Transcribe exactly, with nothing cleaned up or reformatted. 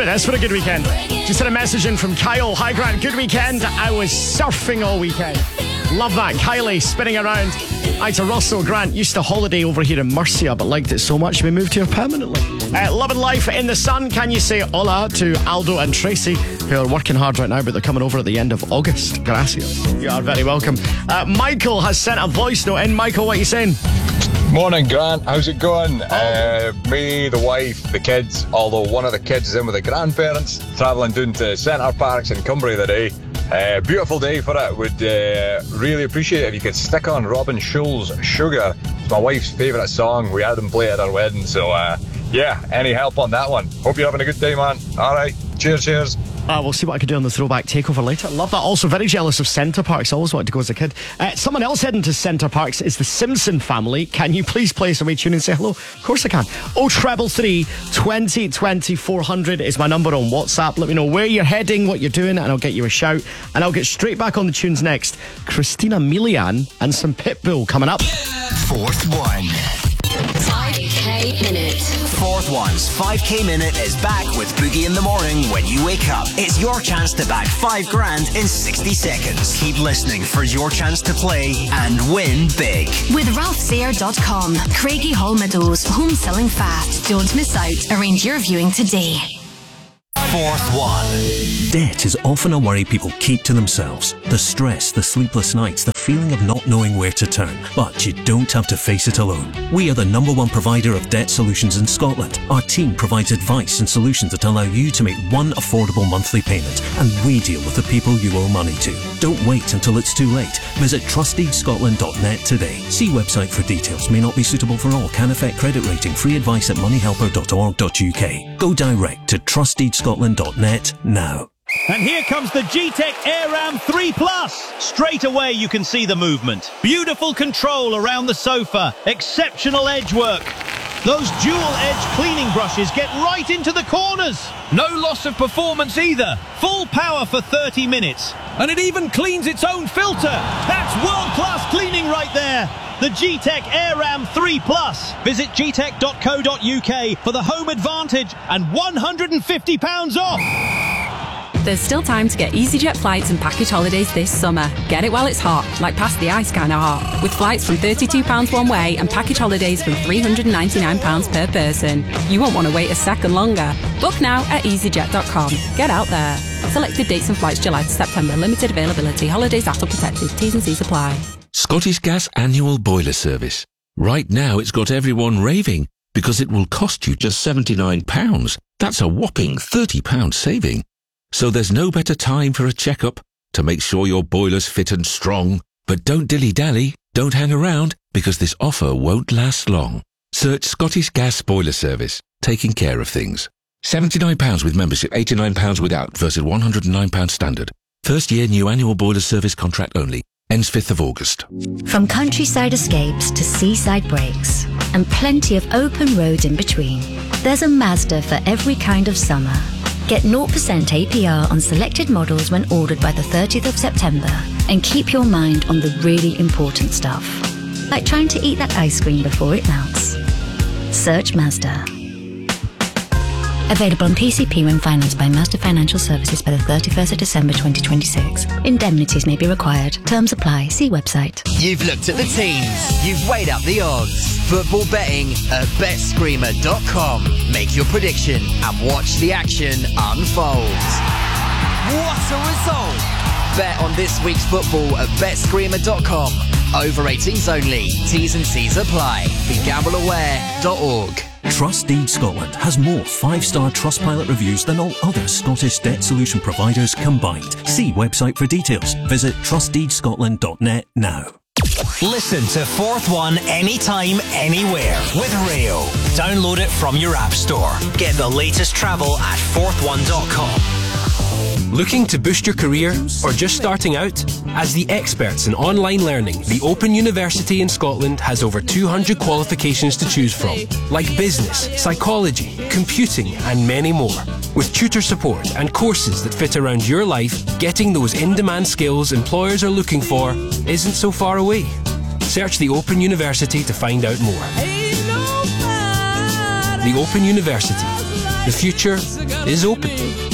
about this for a good weekend. Just had a message in from Kyle. Hi, Grant. Good weekend. I was surfing all weekend. Love that. Kylie spinning around. Hi to Russell. Grant used to holiday over here in Murcia, but liked it so much we moved here permanently. Uh, loving life in the sun. Can you say hola to Aldo and Tracy, who are working hard right now, but they're coming over at the end of August? Gracias. You are very welcome. Uh, Michael has sent a voice note in. Michael, what are you saying? Morning, Grant. How's it going? Uh, me, the wife, the kids, although one of the kids is in with the grandparents, travelling down to Center Parcs in Cumbria today. Uh, beautiful day for it. Would uh, really appreciate it if you could stick on Robin Schulz' Sugar. It's my wife's favourite song. We had them play at our wedding, so uh, yeah, any help on that one? Hope you're having a good day, man. Alright, cheers, cheers. Uh, we'll see what I can do on the throwback takeover later. Love that. Also very jealous of Center Parcs. Always wanted to go as a kid. Uh, someone else heading to Center Parcs is the Simpson family. Can you please play some tune and say hello? Of course I can. oh treble three, twenty, twenty, four hundred is my number on WhatsApp. Let me know where you're heading, what you're doing, and I'll get you a shout. And I'll get straight back on the tunes next. Christina Milian and some Pitbull coming up. Fourth one. five K Minute. Fourth One's five K Minute is back with Boogie in the Morning when you wake up. It's your chance to back five grand in sixty seconds. Keep listening for your chance to play and win big. With Ralph Sayer dot com. Craigie Hall Meadows. Home selling fast. Don't miss out. Arrange your viewing today. Fourth one. Debt is often a worry people keep to themselves. The stress, the sleepless nights, the feeling of not knowing where to turn. But you don't have to face it alone. We are the number one provider of debt solutions in Scotland. Our team provides advice and solutions that allow you to make one affordable monthly payment, and we deal with the people you owe money to. Don't wait until it's too late. Visit trustdeed scotland dot net today. See website for details. May not be suitable for all. Can affect credit rating. Free advice at money helper dot org dot U K. Go direct to trustdeed scotland dot net now. And here comes the G-Tech AirRam three plus. Straight away you can see the movement. Beautiful control around the sofa. Exceptional edge work. Those dual-edge cleaning brushes get right into the corners. No loss of performance either. Full power for thirty minutes. And it even cleans its own filter. That's world-class cleaning right there. The G-Tech AirRam three plus. Visit g tech dot co dot U K for the home advantage and one hundred fifty pounds off. There's still time to get EasyJet flights and package holidays this summer. Get it while it's hot, like past the ice kind of hot. With flights from thirty-two pounds one way and package holidays from three hundred ninety-nine pounds per person. You won't want to wait a second longer. Book now at easyjet dot com. Get out there. Selected dates and flights July to September. Limited availability. Holidays after protected. T's and C's apply. Scottish Gas annual boiler service. Right now it's got everyone raving because it will cost you just seventy-nine pounds. That's a whopping thirty pounds saving. So there's no better time for a checkup to make sure your boiler's fit and strong. But don't dilly-dally, don't hang around, because this offer won't last long. Search Scottish Gas Boiler Service, taking care of things. seventy-nine pounds with membership, eighty-nine pounds without, versus one hundred and nine pounds standard. First year new annual boiler service contract only. Ends fifth of August. From countryside escapes to seaside breaks, and plenty of open roads in between, there's a Mazda for every kind of summer. Get zero percent A P R on selected models when ordered by the thirtieth of September, and keep your mind on the really important stuff, like trying to eat that ice cream before it melts. Search Mazda. Available on P C P when financed by Mazda Financial Services by the thirty-first of December twenty twenty-six. Indemnities may be required. Terms apply. See website. You've looked at the teams. You've weighed up the odds. Football betting at bet screamer dot com. Make your prediction and watch the action unfold. What a result! Bet on this week's football at bet screamer dot com. Over eighteens only. T's and C's apply. Be gamble aware dot org. Trustdeed Scotland has more five-star Trustpilot reviews than all other Scottish debt solution providers combined. See website for details. Visit trustdeed scotland dot net now. Listen to Fourth One anytime, anywhere with Rail. Download it from your app store. Get the latest travel at fourth one dot com. Looking to boost your career or just starting out? As the experts in online learning, the Open University in Scotland has over two hundred qualifications to choose from, like business, psychology, computing and many more. With tutor support and courses that fit around your life, getting those in-demand skills employers are looking for isn't so far away. Search the Open University to find out more. The Open University. The future is open.